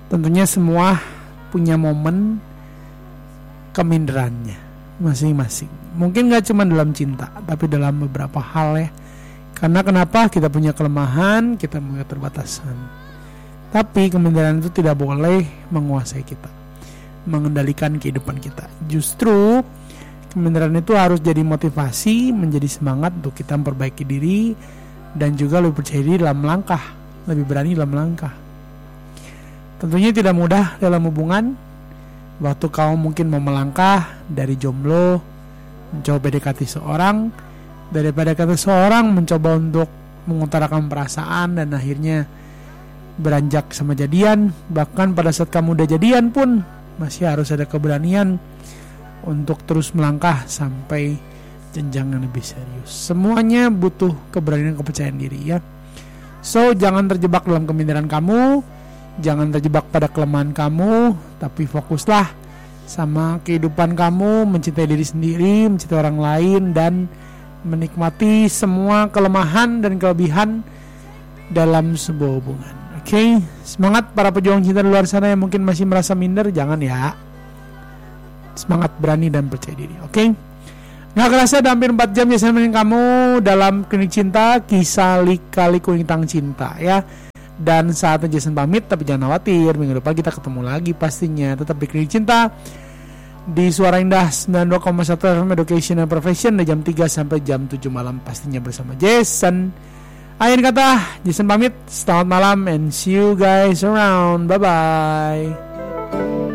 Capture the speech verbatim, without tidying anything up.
Tentunya semua punya momen keminderannya masing-masing. Mungkin gak cuma dalam cinta, tapi dalam beberapa hal ya. Karena kenapa? Kita punya kelemahan, kita punya keterbatasan. Tapi keminderan itu tidak boleh menguasai kita, mengendalikan kehidupan kita. Justru keminderan itu harus jadi motivasi, menjadi semangat untuk kita memperbaiki diri, dan juga lebih percaya diri dalam melangkah, lebih berani dalam melangkah. Tentunya tidak mudah dalam hubungan. Waktu kamu mungkin mau melangkah dari jomblo, mencoba P D K T seorang, daripada kata seorang mencoba untuk mengutarakan perasaan dan akhirnya beranjak sama jadian. Bahkan pada saat kamu udah jadian pun masih harus ada keberanian untuk terus melangkah sampai jenjang yang lebih serius. Semuanya butuh keberanian, kepercayaan diri ya. So jangan terjebak dalam keminderan kamu, jangan terjebak pada kelemahan kamu, tapi fokuslah sama kehidupan kamu, mencintai diri sendiri, mencintai orang lain, dan menikmati semua kelemahan dan kelebihan dalam sebuah hubungan. Oke, okay? Semangat para pejuang cinta di luar sana yang mungkin masih merasa minder, jangan ya. Semangat, berani, dan percaya diri. Oke, okay? Nggak kerasa udah hampir empat jam ya saya menemani kamu dalam Klinik Cinta, kisah lika-liku tentang cinta ya. Dan saatnya Jason pamit, tapi jangan khawatir, minggu depan kita ketemu lagi pastinya. Tetap di Klinik Cinta di Suara Indah sembilan puluh dua koma satu F M Education and Profession dari jam tiga sampai jam tujuh malam pastinya bersama Jason. Akhir kata, Jason pamit, selamat malam and see you guys around. Bye bye.